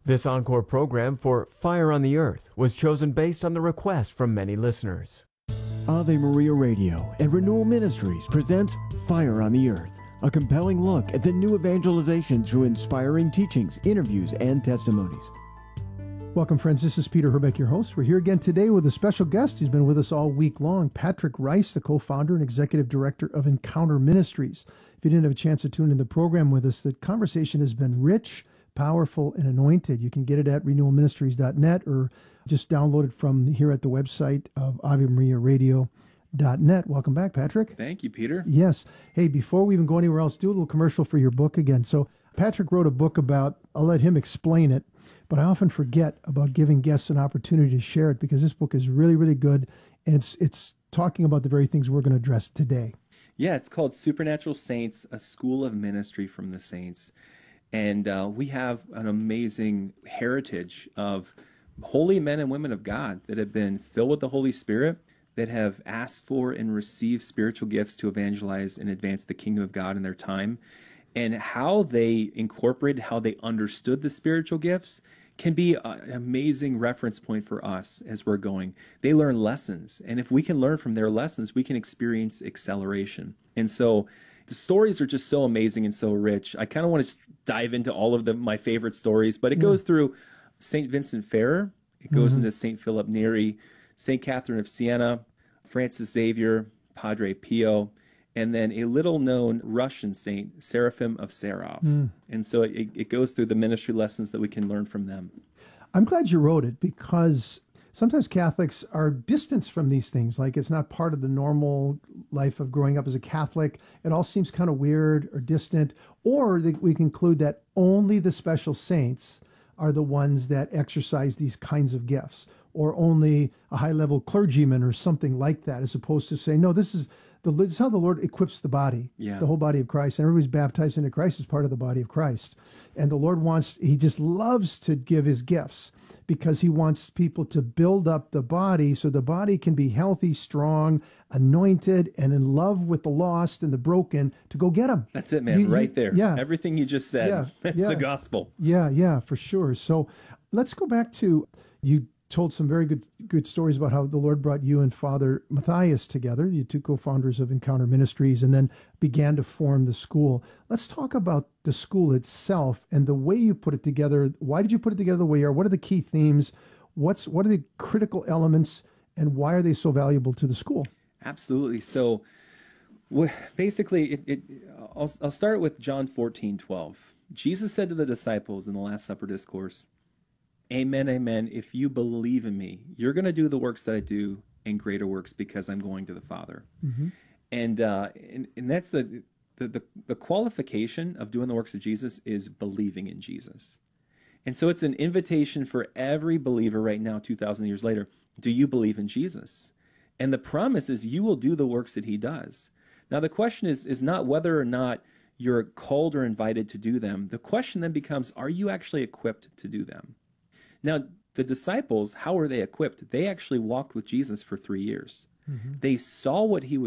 This encore program for Fire on the Earth was chosen based on the request from many listeners. Ave Maria Radio and Renewal Ministries presents Fire on the Earth, a compelling look at the new evangelization through inspiring teachings, interviews, and testimonies. Welcome, friends. This is Peter Herbeck, your host. We're here again today with a special guest. He's been with us all week long, Patrick Rice, the co-founder and executive director of Encounter Ministries. If you didn't have a chance to tune in the program with us, the conversation has been rich, powerful, and anointed. You can get it at renewalministries.net or just download it from here at the website of AveMariaRadio.net. Welcome back, Patrick. Thank you, Peter. Yes. Hey, before we even go anywhere else, do a little commercial for your book again. So Patrick wrote a book about, I'll let him explain it, but I often forget about giving guests an opportunity to share it because this book is really, really good, and it's talking about the very things we're going to address today. Yeah, it's called Supernatural Saints, A School of Ministry from the Saints. And we have an amazing heritage of holy men and women of God that have been filled with the Holy Spirit, that have asked for and received spiritual gifts to evangelize and advance the kingdom of God in their time. And how they incorporated, how they understood the spiritual gifts can be an amazing reference point for us as we're going. They learn lessons, and if we can learn from their lessons, we can experience acceleration. And so the stories are just so amazing and so rich. I kind of want to dive into all of my favorite stories, but it goes through St. Vincent Ferrer, it goes into St. Philip Neri, St. Catherine of Siena, Francis Xavier, Padre Pio, and then a little-known Russian saint, Seraphim of Sarov. And so it goes through the ministry lessons that we can learn from them. I'm glad you wrote it because sometimes Catholics are distanced from these things. Like it's not part of the normal life of growing up as a Catholic. It all seems kind of weird or distant. Or we conclude that only the special saints are the ones that exercise these kinds of gifts, or only a high-level clergyman or something like that, as opposed to saying, no, this is how the Lord equips the body, the whole body of Christ. And everybody's baptized into Christ as part of the body of Christ. And the Lord he just loves to give his gifts because he wants people to build up the body so the body can be healthy, strong, anointed, and in love with the lost and the broken to go get them. That's it, man, right there. Yeah. Everything you just said, that's the gospel. Yeah, for sure. So let's go back to, you told some very good stories about how the Lord brought you and Father Matthias together, you two co-founders of Encounter Ministries, and then began to form the school. Let's talk about the school itself and the way you put it together. Why did you put it together the way you are? What are the key themes? What are the critical elements, and why are they so valuable to the school? Absolutely. So basically, I'll start with John 14:12. Jesus said to the disciples in the Last Supper discourse, "Amen, amen. If you believe in me, you're going to do the works that I do and greater works because I'm going to the Father." And that's the qualification of doing the works of Jesus is believing in Jesus. And so it's an invitation for every believer right now, 2,000 years later. Do you believe in Jesus? And the promise is you will do the works that he does. Now, the question is not whether or not you're called or invited to do them. The question then becomes, are you actually equipped to do them? Now, the disciples, how were they equipped? They actually walked with Jesus for 3 years. They saw what he was